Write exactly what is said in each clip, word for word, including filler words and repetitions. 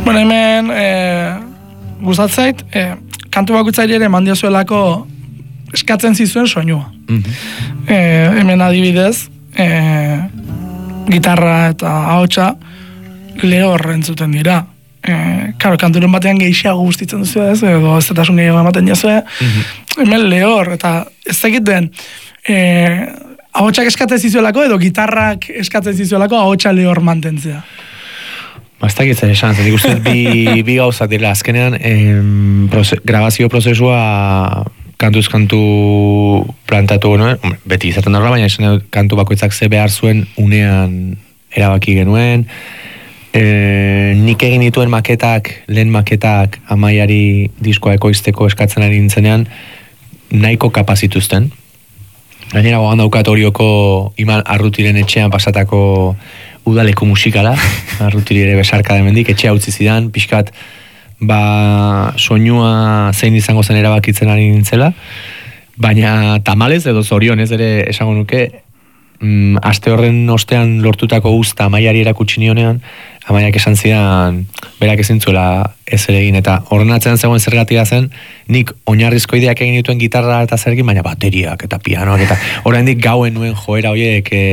Bueno, hemen e, gustatzait, e, kantu bakoitzari ere mandiozuelako eskatzen zizuen soinua. Mm-hmm. e, hemen adibidez, e, gitarra eta ahotsa lehor entzuten dira. Eh, claro, kanturen batean gehiago gustitzen duzu ez, edo ez detasun gehiago ematen jazue, mm-hmm. hemen lehor, eta ez egiten, eh, ahotsak eskatzen zizuelako, edo gitarrak eskatzen zizuelako ahotsa lehor mantentzea. Ba, ez dakit zer esan, zen ikusten bi, bi gauzak dira, azkenean em, proze, grabazio prozesua kantuz kantu plantatu genuen, beti izaten dagoela, baina esan kantu bakoitzak ze behar zuen unean erabaki genuen. E, nik egin dituen maketak, lehen maketak Amaiari diskoa ekoizteko eskatzen ari nintzenean nahiko kapazituzten. Gainera gogan daukat Orioko Iman Arrutiren etxean pasatako udaleko musikala, Arrutiri ere besarka demendik, etxea utzi zidan, pixkat ba, soinua zein izango zen erabakitzen ari nintzela, baina tamalez edo zorionez ere esango nuke, mm, aste horren ostean lortutako uzta Amaiari erakutsi nionean, Amaiak esan zidan, berak ezin zuela ez ere egin, eta horren atzean zegoen zergatia zen, nik oinarrizko ideak egin dituen gitarra eta zergin, baina bateriak eta pianoak, eta oraindik gauen nuen joera horiek e,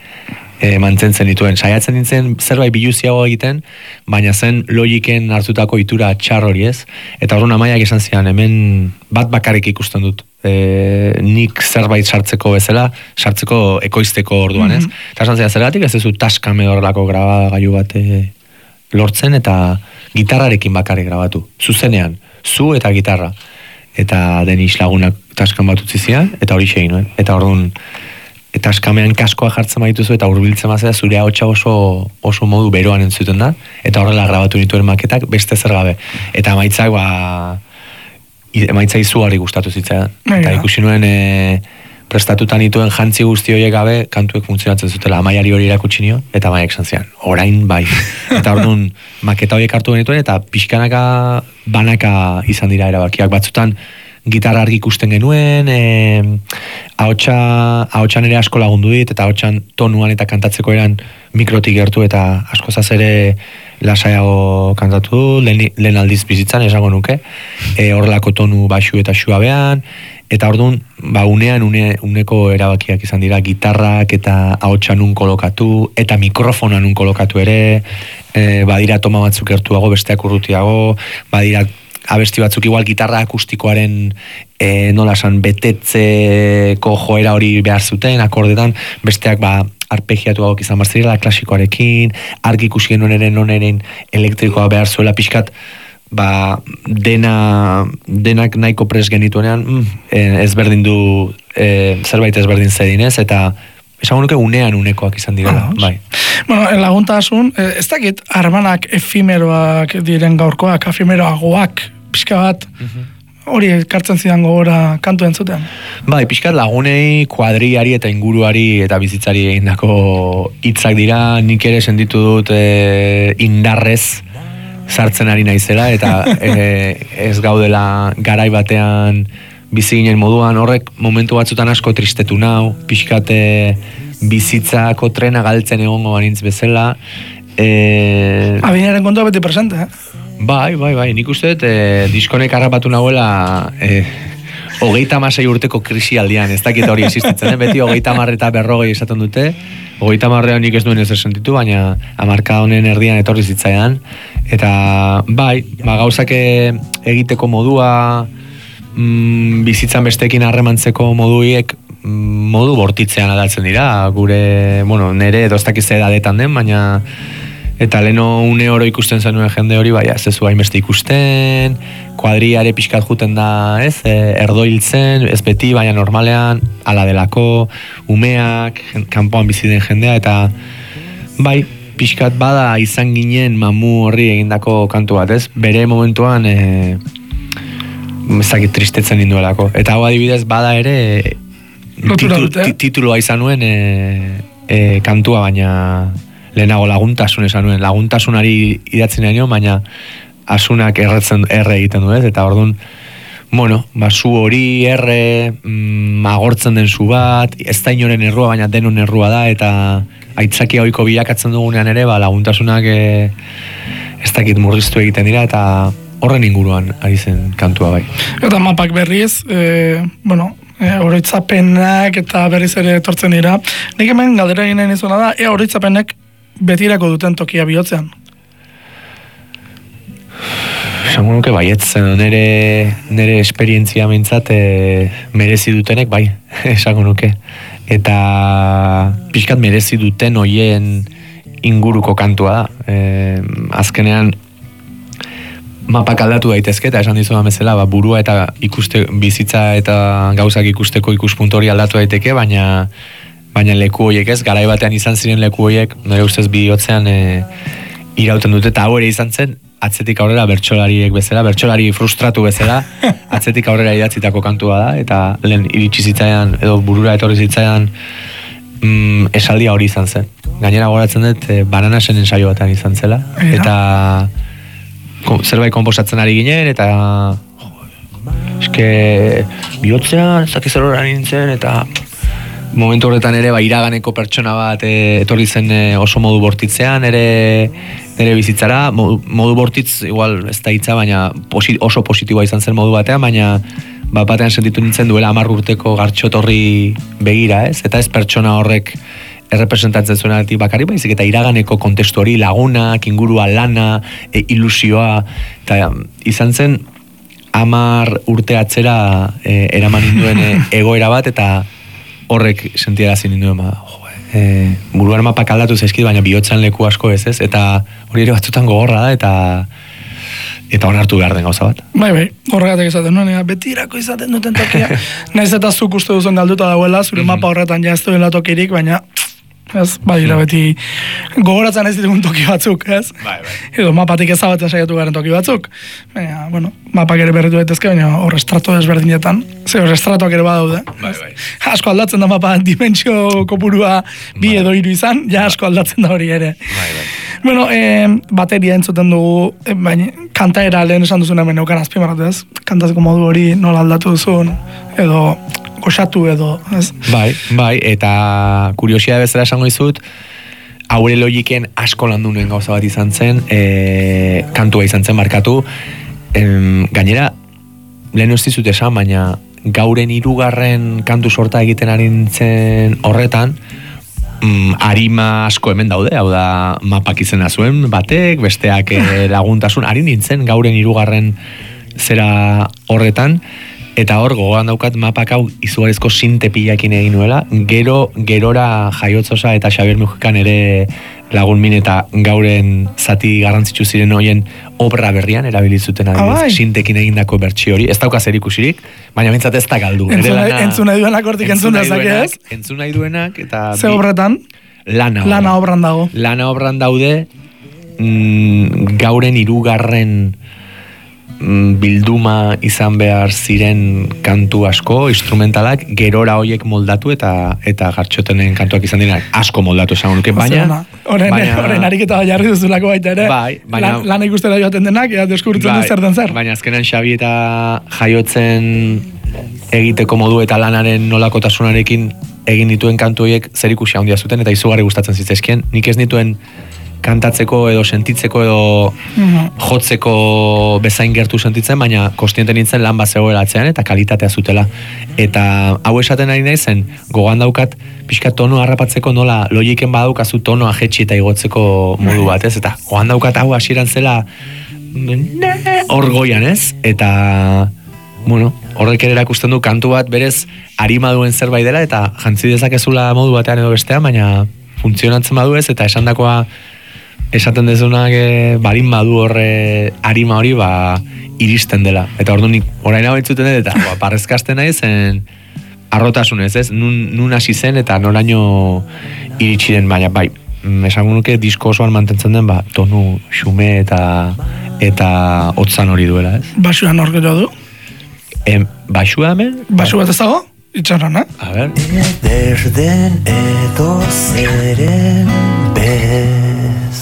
e, mantentzen dituen. Saiatzen nintzen zerbait biluziago egiten, baina zen logiken hartutako itura txar hori ez, eta horren Amaiak esan zidan, hemen bat bakarrik ikusten dut. E, nik zerbait sartzeko bezala, sartzeko ekoizteko orduan, ez? Mm-hmm. Eta esan zera, zeratik ez ez taskame horrelako grabagailu bat e, lortzen, eta gitarrarekin bakarrik grabatu. Zuzenean, zu eta gitarra. Eta Denis lagunak taskan bat utzi zian, eta hori segin, nuen. Eta orduan, eta askamean kaskoa jartzen baituzu, eta hurbiltzen mazera, zure ahotsa oso, oso modu beroan entzuten da, eta horrela grabatu nituen maketak beste zer gabe. Eta amaitzak, ba, emaitza izugarri gustatu zitzaidan. Eta ikusi nuen e, prestatutan dituen jantzi guzti horiek gabe kantuek funtzionatzen zutela. Amaiari hori erakutsi nio, eta Amaiak esan zian, orain bai. Eta orduan maketa horiek hartu genituen, eta pixkanaka banaka izan dira erabakiak. Batzutan gitarra argi ikusten genuen, e, ahotsa, ahotsan ere asko lagundu dit, eta ahotsan tonuan eta kantatzeko eran mikrotik gertu, eta askozaz ere lasaiago kantatu du, lehen, lehen aldiz bizitzan, esango nuke, e, horrelako tonu baxu eta xuabean, eta orduan, ba, unean, une, uneko erabakiak izan dira, gitarrak eta ahotsa nun kolokatu, eta mikrofona nun kolokatu ere, e, badira toma batzuk gertuago, besteak urrutiago, badira abesti batzuk igual gitarra akustikoaren e, nola esan betetzeko joera hori behar zuten, akordetan, besteak ba arpegiatuagoak izan barzirela, klasikoarekin, argi ikusi genuen ere noneren elektrikoa behar zuela pixkat, ba, dena, denak nahiko pres genituenean, mm, ezberdin du, e, zerbait ezberdin zedinez, eta esango nuke unean unekoak izan direla, ah, bai. Bueno, laguntasun, ez dakit harmanak efimeroak diren gaurkoak, efimeroagoak, pixka bat, uh-huh. hori kartzen zidan gogora kantu entzutean. Bai, pixkat lagunei, kuadriari eta inguruari eta bizitzari egindako hitzak dira, nik ere sentitu dut e, indarrez sartzen ari naizela, eta e, ez gaudela garai batean bizi ginen moduan, horrek momentu batzutan asko tristetu nau, pixkat e, bizitzako trena galtzen egongo banintz bezala. E... Abinaren kontua beti presente, eh? Bai, bai, bai, nik uste dut, e, diskonek harrapatu nagoela e, hogeita hamasei urteko krisi aldian, ez dakit hori existitzen, eh? Beti hogeita hamar eta berrogei esaten dute, hogeita hamarrean nik ez duen ezer sentitu, baina hamarka honen erdian etorri zitzaidan, eta bai, ba, gauzak egiteko modua, mm, bizitzan bestekin harremantzeko moduiek, mm, modu bortitzean aldatzen dira, gure, bueno, nere edo ez dakiz edadetan den, baina eta leno une oro ikusten zenuen jende hori, bai, ez zu hainbeste ikusten, kuadriare pixkat juten da, ez, e, erdoiltzen, ez beti, baina normalean, ala delako, umeak, kanpoan bizi den jendea, eta bai, pixkat bada izan ginen mamu horri egindako kantu bat, ez, bere momentuan, e, ezakit tristetzen ninduelako, eta hau adibidez bada ere, titul, titulua izan nuen e, e, kantua, baina lehenago laguntasun esan nuen, laguntasunari idatzen nahi, baina asunak erretzen erre egiten du ez, eta orduan, bueno, ba, zu hori erre, mm, agortzen den zu bat, ez da inoren errua, baina denon errua da, eta aitzakia ohiko bilakatzen dugunean ere, ba, laguntasunak e, ez dakit murriztu egiten dira, eta horren inguruan ari zen kantua bai. Eta mapak berriz, e, bueno, e, oroitzapenak eta berriz ere etortzen dira. Nik hemen galdera egin nahi nizuna da, ea oroitzapenek betirako duten tokia bihotzean. Esango nuke baietzen, nire, nire esperientzia mintzat e, merezi dutenek bai, esango nuke. Eta pixkat merezi duten hoien inguruko kantua da. E, azkenean mapak aldatu daitezke, eta esan dizudan bezala, ba, burua eta ikuste, bizitza eta gauzak ikusteko ikuspuntu hori aldatu daiteke, baina baina leku horiek ez, garai batean izan ziren leku horiek, nire ustez bihotzean e, irauten dute, eta hau ere izan zen, atzetik aurrera bertsolariek bezala, bertsolari frustratu bezala, atzetik aurrera idatzitako kantua da, eta lehen iritsi zitzaidan, edo burura etorri zitzaidan mm, esaldia hori izan zen. Gainera goratzen dut, e, Bananasen ensaio batean izan zela, eta kom, zerbait konposatzen ari ginen, eta jo, eske bihotzean, ez dakiz erora nintzen, eta momentu horretan ere ba, iraganeko pertsona bat e, etorri zen e, oso modu bortitzean, ere nere bizitzara, modu, modu bortitz igual ez da hitza, baina posi, oso positiboa izan zen modu batean, baina ba, batean sentitu nintzen duela hamar urteko gartxotorri begira, ez? Eta ez pertsona horrek errepresentatzen zuenatik bakari, baizik eta iraganeko kontestu hori, lagunak, ingurua, lana, e, ilusioa, eta izan zen hamar urte atzera e, eraman induen e, egoera bat, eta horrek sentiarazi ninduen, ba, jo, e, buruan mapak aldatu zaizkit, baina bihotzan leku asko ez ez, eta hori ere batzutan gogorra da, eta eta onartu behar den gauza bat. Bai, bai, horregatik izaten, no? Betirako izaten duten tokia. Naiz eta zuk uste duzun galduta dauela, zure mm-hmm. mapa horretan ja ez duela tokirik, baina ez, badira beti gogoratzen ez ditugun toki batzuk, ez? Bai, bai. Edo mapatik ezabatzen saiatu garen toki batzuk. Baina, bueno, mapak ere berritu daitezke, baina hor estrato desberdinetan, ze hor estratoak ere badaude. Bai, bai. Asko aldatzen da mapa, dimentsio kopurua bi edo hiru izan, ja asko aldatzen da hori ere. Bai, bai. Bueno, eh, bateria entzuten dugu, eh, baina kantaera lehen esan duzun hemen eukan azpimarratu ez? Kantatzeko modu hori nola aldatu duzun, edo goxatu edo, ez? Bai, bai, eta kuriosia bezala esango dizut, haure logiken asko landu nuen gauza bat izan zen, e, kantua izan zen markatu, em, gainera, lehen ez dizut esan, baina gauren hirugarren kantu sorta egiten ari nintzen horretan, mm, arima asko hemen daude, hau da mapak izena zuen batek, besteak laguntasun, ari nintzen gauren hirugarren zera horretan, eta hor gogoan daukat mapak hau izugarrizko sinte pilakin egin nuela, gero, gerora Jaiotzosa eta Xabier Mujikan ere lagun min eta gauren zati garrantzitsu ziren hoien obra berrian erabilitzuten adibidez, sintekin egindako bertsio hori, ez dauka zer ikusirik, baina bintzat ez da galdu. Entzun nahi duenak hortik entzun dezake ez? Entzun nahi duenak, eta... Ze obretan? Lana. Lana obran dago. Lana obran daude, mm, gauren hirugarren bilduma izan behar ziren kantu asko, instrumentalak, gerora hoiek moldatu eta eta gartxotenen kantuak izan direnak asko moldatu esan nuke, baina... Horren ariketa jarri duzulako baita ere, bai, baina, lan ikustera joaten denak, eta deskubritzen bai, du zer den zer. Baina azkenan Xabi eta Jaiotzen egiteko modu eta lanaren nolakotasunarekin egin dituen kantu horiek zer ikusi handia zuten, eta izugarri gustatzen zitzaizkien, nik ez nituen kantatzeko edo sentitzeko edo mm-hmm. jotzeko bezain gertu sentitzen, baina kostiente nintzen lan bat zegoela atzean eta kalitatea zutela. Eta hau esaten ari nahi zen, gogoan daukat pixka tono harrapatzeko nola logiken badaukazu tonoa jetxi eta igotzeko modu bat, ez? Eta gogoan daukat hau hasieran zela hor goian, ez? Eta bueno, horrek ere erakusten du kantu bat berez arima duen zerbait dela eta jantzi dezakezula modu batean edo bestean, baina funtzionatzen badu ez, eta esandakoa esaten dezunak e, barin badu horre arima hori ba iristen dela. Eta ordu nik orain hau entzuten dut eta ba, parrezkasten nahi zen arrotasunez, ez? Nun, nun hasi zen eta noraino iritsi den, baina bai, esango nuke disko osoan mantentzen den ba, tonu xume eta eta hotzan hori duela, ez? Basua nor gero du? Em, basua hemen? Basu bat ez dago? Itxarran, eh? A ber. Ederden edo zeren bez.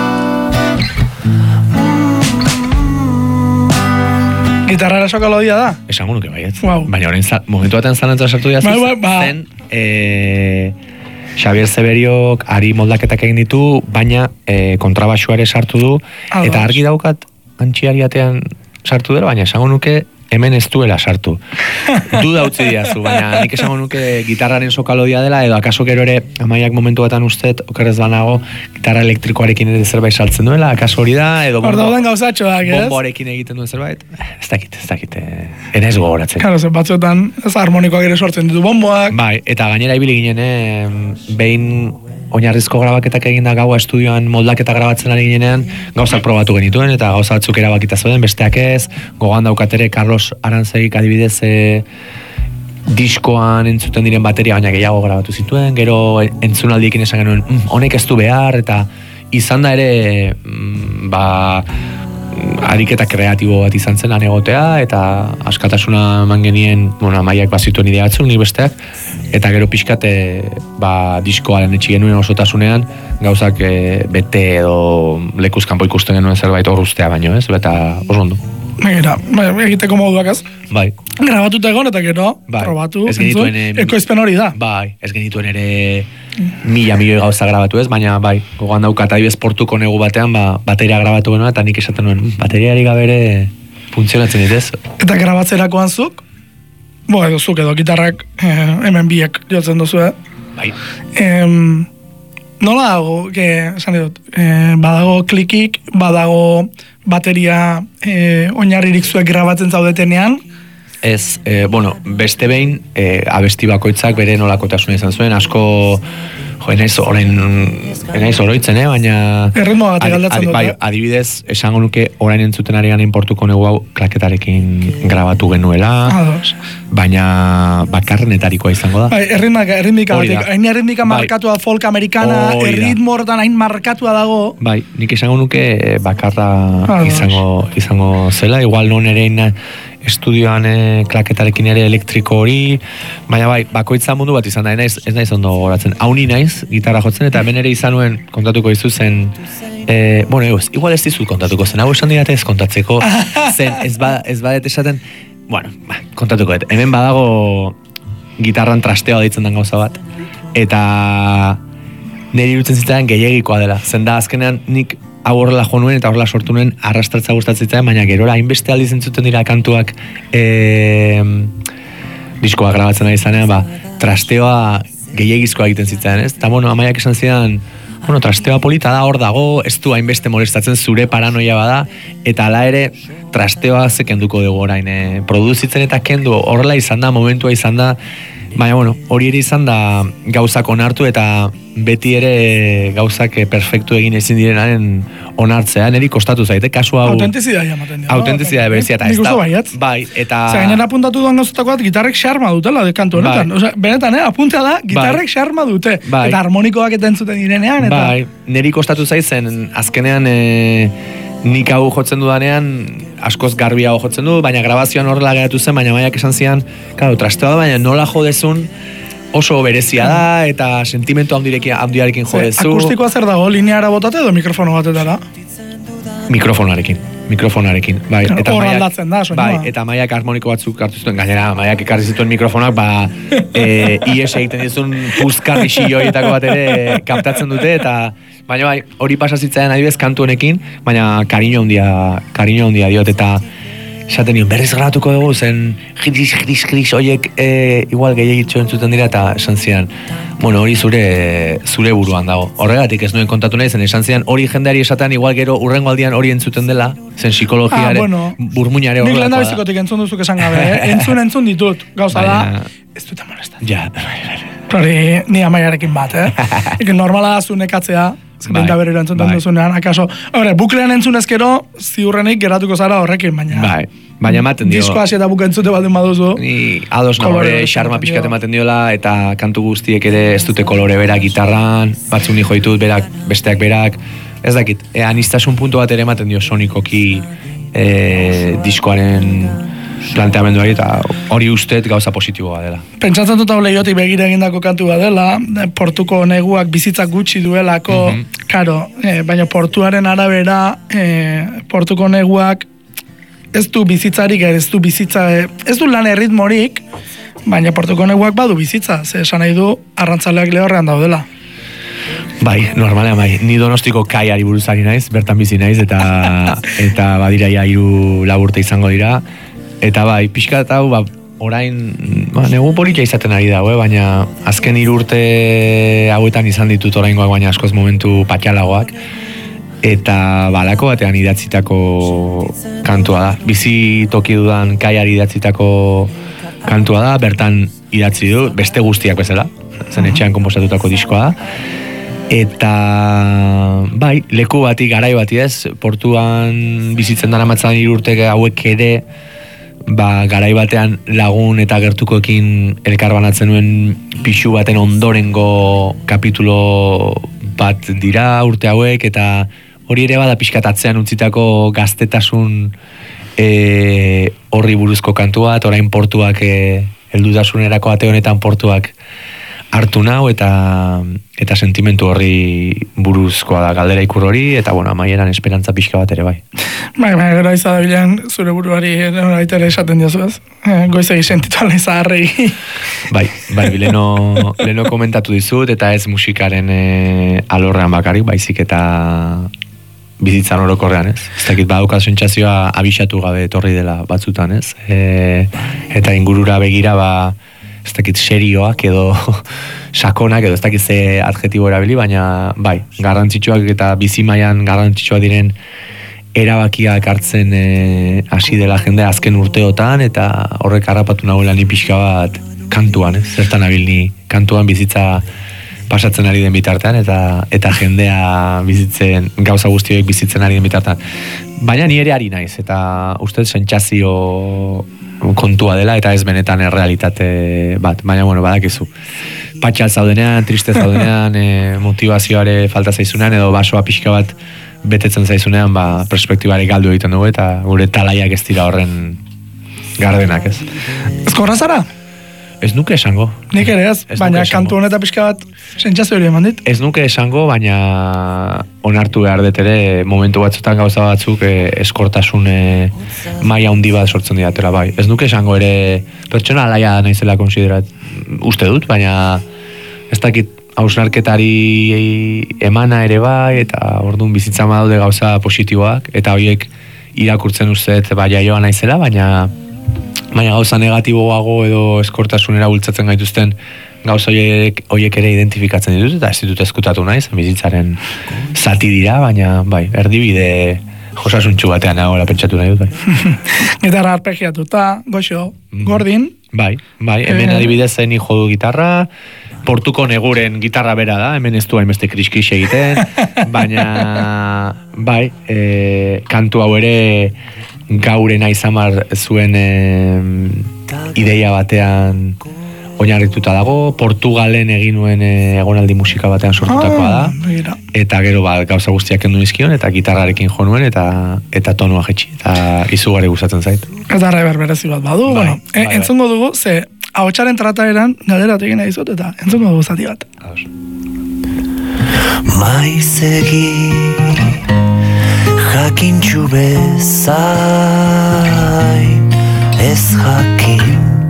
Gitarrara sokalodia da? Esango nuke baiet. Wow. Baina orain momentu batean zalantza sartu dira ba, ba, ba. zen e, Xabier Zeberiok ari moldaketak egin ditu, baina e, kontrabaxua ere sartu du, Ados. eta argi daukat antxiari atean sartu dela, baina esango nuke hemen ez duela sartu. Duda utzi diazu, baina nik esango nuke gitarraren sokalodia dela, edo akaso gero ere Amaiak momentu batan ustet, okerrez banago, gitarra elektrikoarekin ere zerbait saltzen duela, akaso hori da, edo Hor dauden gauzatxoak, ez? bomboarekin egiten duen zerbait, ez dakit, ez dakit, ere ez gogoratzen. Claro, zen batzuetan ez harmonikoak ere sortzen ditu bomboak. Bai, eta gainera ibili ginen, eh, behin oinarrizko grabaketak eginda gaua estudioan moldaketa grabatzen ari ginenean, gauzak probatu genituen, eta gauza batzuk erabakita zeuden, besteak ez, gogoan daukatere Carlos Arantzegik adibidez e, diskoan entzuten diren bateria baina gehiago grabatu zituen, gero entzunaldiekin esan genuen, mm, honek ez du behar, eta izan da ere, mm, ba, ariketa kreatibo bat izan zen lan egotea, eta askatasuna eman genien, bueno, Amaiak bazituen idea batzuk, nik besteak, eta gero pixkat, e, ba, diskoaren etxi genuen osotasunean, gauzak e, bete edo lekuz kanpo ikusten genuen zerbait hor ustea baino, ez? Eta oso ondo. Begira, bai, egiteko moduak ez. Bai. Grabatuta egon eta gero, Bai. probatu, Ez genituen, entzun, eh, ekoizpen hori da. Bai, ez genituen ere mila milioi gauza grabatu ez, baina bai, gogoan daukat adibidez Portuko negu batean, ba, bateria grabatu genuen, eta nik esaten nuen, bateriari gabe ere funtzionatzen dit ez. Eta grabatzerakoan zuk, bo, edo zuk edo gitarrak eh, hemen biek jotzen duzu, eh? Bai. Em, nola dago, que, esan dut, eh, badago klikik, badago bateria eh, oinarririk zuek grabatzen zaudetenean, Ez, eh, bueno, beste behin eh, abesti bakoitzak bere nolakotasuna izan zuen, asko jo, enaiz orain enaiz oroitzen, eh, baina Erritmo batek adi- aldatzen adi- dut, bai, eh? adibidez, esango nuke orain entzuten ari ganen Portuko negu hau klaketarekin grabatu genuela, ados. baina bakarrenetarikoa izango da. Bai, erritmika, erritmika Hori da. batek, hain erritmika Bai. markatua folk amerikana, Hori da. erritmo hortan hain markatua dago, Bai, nik esango nuke eh, bakarra Ados. izango izango zela, igual non ere estudioan eh, klaketarekin ere elektriko hori, baina bai, bakoitza mundu bat izan da, ez naiz, ez naiz ondo goratzen. Hauni naiz, gitarra jotzen, eta hemen ere izan nuen kontatuko dizu zen, eh, bueno, eus, igual ez dizut kontatuko zen, hau esan digate ez kontatzeko, zen, ez, ba, ez badet esaten, bueno, ba, kontatuko dut, hemen badago gitarran trasteoa deitzen den gauza bat, eta niri irutzen zitzaidan gehiagikoa dela, zen da azkenean nik hau horrela jo nuen eta horrela sortu nuen arrastratza gustatzen zitzaidan, baina gerora hainbeste aldiz entzuten dira kantuak e, diskoa grabatzen ari zanean, ba, trasteoa gehiagizkoa egiten zitzaidan, ez? Eta bueno, Amaiak esan zidan, bueno, trasteoa polita da, hor dago, ez du hainbeste molestatzen zure paranoia bada, eta hala ere trasteoa ze kenduko dugu orain, e, produzitzen eta kendu, horrela izan da, momentua izan da, baina, bueno, hori ere izan da gauzak onartu eta beti ere gauzak perfektu egin ezin direnaren onartzea, niri kostatu zaite, kasu hau... autentizidadea ematen dira. Autentizidadea berezia, eta Nik ez da... uste baietz. Bai, eta... Zer, gainera apuntatu duan gauzatako bat, gitarrek xarma dutela de kantu honetan. Bai. Osea, benetan, eh, apunta da, gitarrek xarma dute. Bai. Eta harmonikoak eta entzuten direnean, eta... Bai, niri kostatu zaizen, azkenean e, nik hau jotzen dudanean, askoz garbiago jotzen du, baina grabazioan horrela geratu zen, baina Amaiak esan zian, claro, trasteoa da, baina nola jodezun oso berezia da, eta sentimentu handirekin, handiarekin jodezu. Akustikoa zer dago, lineara botate edo mikrofono batetara? Mikrofonarekin, mikrofonarekin, bai. Claro, eta hor Amaiak- aldatzen da, soinua. Bai, eta Amaiak harmoniko batzuk hartu zituen, gainera Amaiak ekarri zituen mikrofonak, ba, e, ies egiten dizun puzkarri xilloietako bat ere kaptatzen dute, eta baina bai, hori pasa zitzaidan adibidez kantu honekin, baina kariño handia, kariño handia diot, eta esaten nion, berriz grabatuko dugu, zen gris, gris, gris, oiek e, igual gehiagitxo entzuten dira, eta esan zidan, bueno, hori zure zure buruan dago. Horregatik ez nuen kontatu nahi, zen esan zidan, hori jendeari esaten igual gero urrengo aldian hori entzuten dela, zen psikologiare, Ah, bueno. burmuinare Nik lehen horrelakoa da. bizikotik entzun duzuk esan gabe, eh? Entzun, entzun ditut. Gauza Baina- da, ez dute molestatzen. Ja, Hori, ni Amaiarekin bat, eh? Eke normala da zu nekatzea, zebenta Bai, berriro entzuten bai. duzunean, akaso, hore, buklean entzun ezkero, ziurrenik geratuko zara horrekin, baina... bai, baina ematen dio. Disko hasi eta buka entzute baldin baduzu. Ni ados nago Kolore ere, ematen xarma dio. pixkat ematen diola, eta kantu guztiek ere ez dute kolore berak gitarran, batzu ni joitut, berak, besteak berak, ez dakit, e, anistasun puntu bat ere ematen dio sonikoki e, diskoaren planteamenduari, eta hori ustez gauza positiboa dela. Pentsatzen dut hau lehiotik begira egindako kantu bat dela, eh, portuko neguak bizitzak gutxi duelako, Mhm. karo, eh, baina portuaren arabera, eh, portuko neguak ez du bizitzarik, ez du bizitza, eh, ez du lan erritmorik, baina portuko neguak badu bizitza, ze esan nahi du arrantzaleak lehorrean daudela. Bai, normalean bai. Ni Donostiko kaiari buruzari naiz, bertan bizi naiz, eta eta badira ja hiru lau urte izango dira. Eta bai, pixkat hau, ba, orain, ba, negu politia izaten ari dago, eh? Baina azken hiru urte hauetan izan ditut oraingoak, baina askoz momentu patxalagoak. Eta balako batean idatzitako kantua da. Bizi toki dudan kaiari idatzitako kantua da, bertan idatzi du, beste guztiak bezala, zen etxean konposatutako diskoa da. Eta, bai, leku bati, garai bati ez, portuan bizitzen dara matzan irurtek hauek ere, ba, garai batean lagun eta gertukoekin elkarbanatzen nuen pixu baten ondorengo kapitulo bat dira urte hauek, eta hori ere bada pixkatatzean utzitako gaztetasun e, horri buruzko kantua, eta orain portuak e, heldutasunerako ate honetan portuak hartu nau, eta eta sentimentu horri buruzkoa da galdera ikur hori, eta bueno, amaieran esperantza pixka bat ere bai. Bai, bai, gero izadabilean zure buruari ere esaten diozu ez, e, goizegi sentitu ala izaharrei. Bai, bai, leno, leno komentatu dizut, eta ez musikaren e, alorrean bakarrik, baizik eta bizitzan orokorrean, ez? Ez dakit badauka sentsazioa abisatu gabe etorri dela batzutan, ez? E, eta ingurura begira, ba, ez dakit serioak edo sakonak edo ez dakit ze adjetibo erabili, baina bai, garrantzitsuak eta bizimaian garrantzitsuak diren erabakiak hartzen hasi e, dela jende azken urteotan, eta horrek harrapatu nagoela ni pixka bat kantuan, ez? Zertan nabil ni kantuan bizitza pasatzen ari den bitartean, eta eta jendea bizitzen, gauza guztioek bizitzen ari den bitartean. Baina ni ere ari naiz, eta uste sentsazio kontua dela, eta ez benetan errealitate bat, baina bueno, badakizu. Patxal zaudenean, triste zaudenean, e, motivazioare falta zaizunean, edo basoa pixka bat betetzen zaizunean, ba, perspektibare galdu egiten dugu, eta gure talaiak ez dira horren gardenak, ez. Ezkorra zara? Ez nuke esango. Nik ere ez, ez baina kantu honetan pixka bat sentsazio hori eman dit. Ez nuke esango, baina onartu behar dut ere, momentu batzutan gauza batzuk eh, eskortasun eh, maila handi bat sortzen diatela, bai. Ez nuke esango ere pertsona alaia naizela konsiderat uste dut, baina ez dakit hausnarketari emana ere bai, eta orduan bizitza daude gauza positiboak, eta horiek irakurtzen usteet bai jaioa naizela, baina baina gauza negatiboago edo eskortasunera bultzatzen gaituzten gauza horiek, horiek ere identifikatzen ditut, eta ez ditut ezkutatu naiz, bizitzaren zati dira, baina bai, erdibide osasuntsu batean nagoela pentsatu nahi dut, bai. Gitarra arpegiatuta, goxo, gordin. Bai, bai, hemen e... adibidez zen jo du gitarra, portuko neguren gitarra bera da, hemen ez du hainbeste kriskris egiten, baina bai, e, kantu hau ere gauren aizamar zuen e, ideia batean oinarrituta dago, Portugalen egin nuen e, egonaldi musika batean sortutakoa da, ah, eta gero ba, gauza guztiak kendu nizkion, eta gitarrarekin jo nuen, eta eta tonua jetxi, eta izugarri gustatzen zait. Eta reber berezi bat badu, bai, bueno, bai, bai. entzungo dugu, ze ahotsaren trataeran galdera egin nahi zut, eta entzungo dugu zati bat. Maizegi jakintxu bezain ez jakin